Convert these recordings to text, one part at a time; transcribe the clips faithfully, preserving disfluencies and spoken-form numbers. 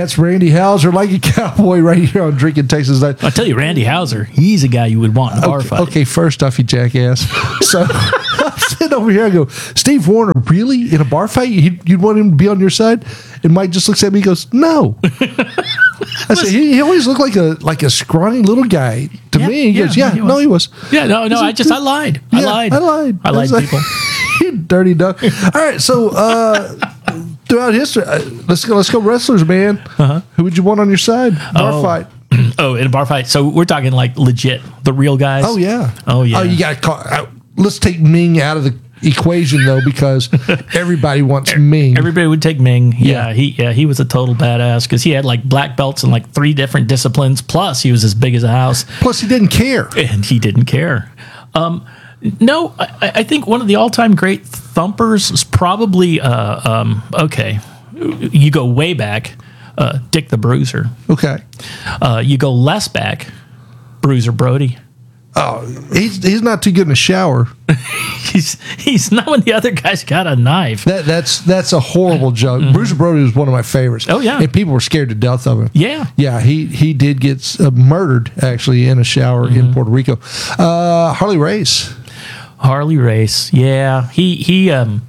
That's Randy Hauser, like a cowboy, right here on Drinking Texas Night. I tell you, Randy Hauser, he's a guy you would want in a bar Okay, fight. okay, first off, you jackass. So I'm sitting over here. I go, Steve Warner, really in a bar fight? You'd, you'd want him to be on your side? And Mike just looks at me and goes, no. I said, he, he always looked like a like a scrawny little guy to Yeah, me. He yeah, goes, yeah, he no, was. he was. Yeah, no, no, I just, I lied. I Yeah, lied. I lied. I lied was to like, people. You dirty duck. All right, so uh, throughout history, uh, let's go. Let's go wrestlers, man. Uh-huh. Who would you want on your side? Bar Oh. fight. Oh, in a bar fight. So we're talking like legit, the real guys. Oh yeah. Oh, yeah. Oh, you got to call. Uh, let's take Ming out of the equation though, because everybody wants Ming. Everybody would take Ming. Yeah, Yeah. he yeah he was a total badass because he had like black belts in like three different disciplines. Plus, he was as big as a house, Plus, he didn't care. and he didn't care. Um, no, I, I think one of the all-time great thumpers is probably uh, um, okay. You go way back, uh, Dick the Bruiser. Okay. Uh, you go less back, Bruiser Brody. Oh, he's he's not too good in the shower. He's he's not when the other guy's got a knife. That that's that's a horrible joke. Bruce Brody was one of my favorites. Mm-hmm. Oh, yeah. and people were scared to death of him. Yeah. yeah. He he did get uh, murdered actually in a shower Mm-hmm. in Puerto Rico. Uh, Harley Race. Harley Race, yeah, he he um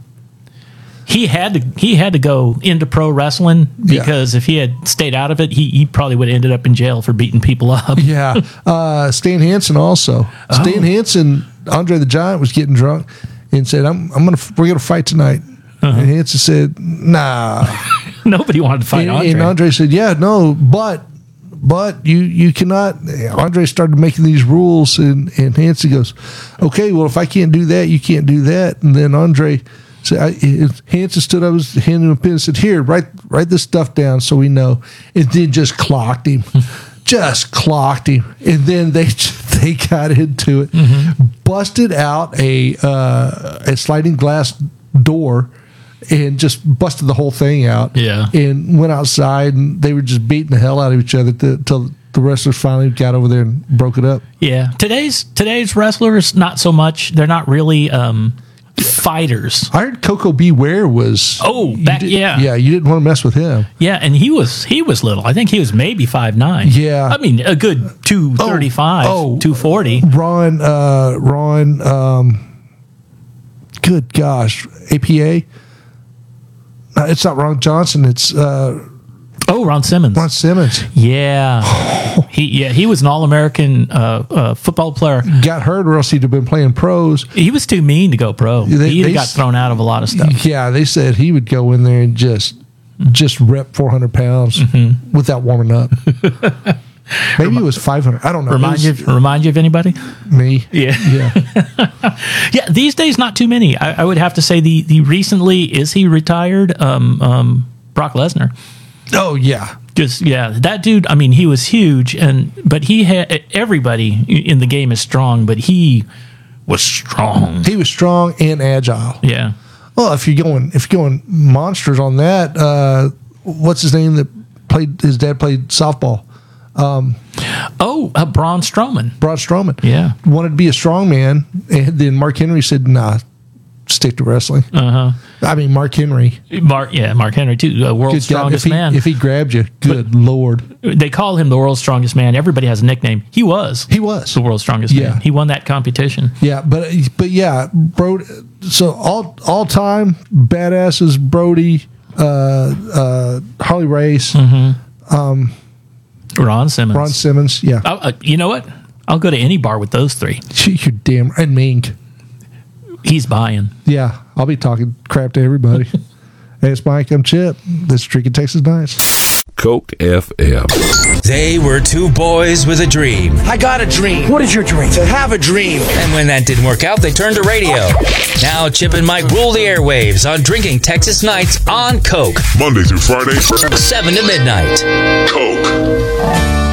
he had to he had to go into pro wrestling because if he had stayed out of it, he, he probably would have ended up in jail for beating people up. Yeah, uh, Stan Hansen also. Oh. Stan Hansen, Andre the Giant was getting drunk and said, "I'm I'm gonna we're gonna fight tonight." Uh-huh. And Hansen said, "Nah." Nobody wanted to fight and, Andre. and Andre said, "Yeah, no, but but you you cannot." Andre started making these rules, and and Hansen goes, "Okay, well if I can't do that, you can't do that." And then Andre said, I, Hansen stood up, was handing him a pen, and said, "Here, write write this stuff down so we know." And then just clocked him, just clocked him, and then they they got into it, Mm-hmm. busted out a uh, a sliding glass door. And just busted the whole thing out. Yeah. And went outside, and they were just beating the hell out of each other until the wrestlers finally got over there and broke it up. Yeah, today's today's wrestlers not so much. They're not really um, fighters. I heard Coco Beware was. Oh, you back- did- yeah. Yeah, you didn't want to mess with him. Yeah, and he was he was little. I think he was maybe five nine. Yeah. I mean a good two thirty five, Oh. two forty. Ron, uh, Ron, um, good gosh, A P A? No, it's not Ron Johnson, it's uh, Oh, Ron Simmons. Ron Simmons. Yeah, he yeah he was an all American uh, uh, football player. Got hurt, or else he'd have been playing pros. He was too mean to go pro. They- he they got s- thrown out of a lot of stuff. Yeah, they said he would go in there and just just rep four hundred pounds Mm-hmm. without warming up. Maybe it was five hundred. I don't know. Remind It you, was remind you of anybody? me. Yeah, Yeah. yeah. These days, not too many. I, I would have to say the the recently is he retired? Um, um, Brock Lesnar. Oh yeah. Just yeah, that dude. I mean, he was huge, and but he had everybody in the game is strong, but he was strong. He was strong and agile. Yeah. Well, if you're going if you're going monsters on that, uh, what's his name that played his dad played softball? Oh, uh, Braun Strowman. Braun Strowman. Yeah. Wanted to be a strong man, and then Mark Henry said, "Nah, stick to wrestling." Uh I mean, Mark Henry, huh. Mark. Yeah, Mark Henry too. Uh, world's good God, strongest if he, man. If he grabbed you, good Lord, They call him the world's strongest man. Everybody has a nickname. He was. he was. the world's strongest Yeah. man. He won that competition. Yeah, but but yeah, Brody. So all all time badasses: Brody, uh, uh, Harley Race, Ron Simmons. Ron Simmons. Yeah, Oh, uh, you know what? I'll go to any bar with those three. you're damn and Mink. He's buying. Yeah, I'll be talking crap to everybody. Hey, it's Mike. I'm Chip. This is Drinking Texas Nights. Coke F M. They were two boys with a dream. I got a dream. What is your dream? To have a dream. And when that didn't work out, they turned to radio. Now Chip and Mike rule the airwaves on Drinking Texas Nights on Coke. Monday through Friday. seven to midnight. Coke.